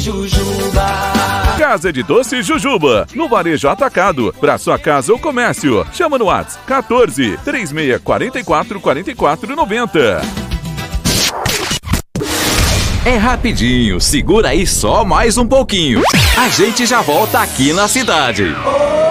Jujuba. Casa de Doce Jujuba, no Varejo Atacado, para sua casa ou comércio. Chama no WhatsApp 14 3644 4490. É rapidinho, segura aí só mais um pouquinho. A gente já volta aqui na cidade.